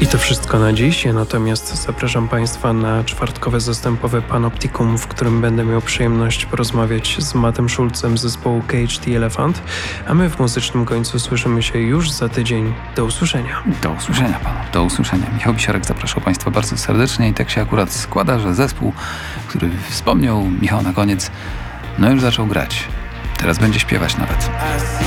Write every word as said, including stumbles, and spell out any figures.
I to wszystko na dziś, natomiast zapraszam Państwa na czwartkowe zastępowe Panoptikum, w którym będę miał przyjemność porozmawiać z Mattem Schulzem z zespołu Cage the Elephant, a my w muzycznym końcu słyszymy się już za tydzień. Do usłyszenia. Do usłyszenia Panu, do usłyszenia. Michał Bisiorek zapraszał Państwa bardzo serdecznie i tak się akurat składa, że zespół, który wspomniał Michał na koniec, no już zaczął grać. Teraz będzie śpiewać nawet.